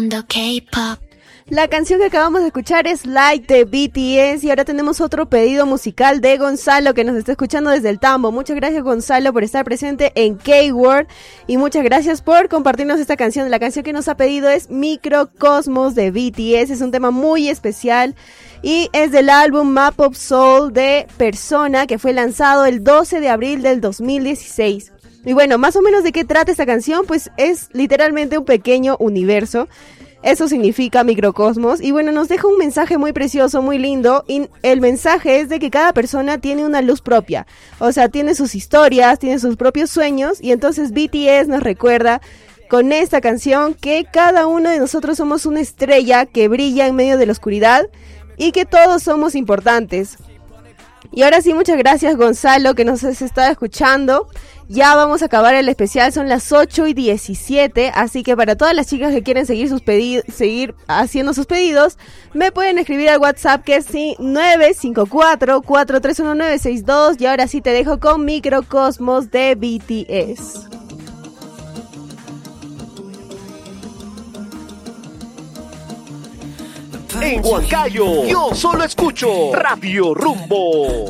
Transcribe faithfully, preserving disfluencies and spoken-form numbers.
mundo K-pop. La canción que acabamos de escuchar es Like de B T S y ahora tenemos otro pedido musical de Gonzalo que nos está escuchando desde el Tambo. Muchas gracias, Gonzalo, por estar presente en K-World y muchas gracias por compartirnos esta canción. La canción que nos ha pedido es Microcosmos de B T S, es un tema muy especial y es del álbum Map of Soul de Persona, que fue lanzado el doce de abril del dos mil dieciséis. Y bueno, más o menos de qué trata esta canción, pues es literalmente un pequeño universo. Eso significa microcosmos y bueno, nos deja un mensaje muy precioso, muy lindo, y el mensaje es de que cada persona tiene una luz propia, o sea, tiene sus historias, tiene sus propios sueños y entonces B T S nos recuerda con esta canción que cada uno de nosotros somos una estrella que brilla en medio de la oscuridad y que todos somos importantes. Y ahora sí, muchas gracias, Gonzalo, que nos has estado escuchando. Ya vamos a acabar el especial, son las ocho y diecisiete, así que para todas las chicas que quieren seguir sus pedidos, seguir haciendo sus pedidos, me pueden escribir al WhatsApp que es nueve cinco cuatro, cuatro tres uno nueve seis dos. Y ahora sí te dejo con Microcosmos de B T S. En Huancayo, yo solo escucho Radio Rumbo.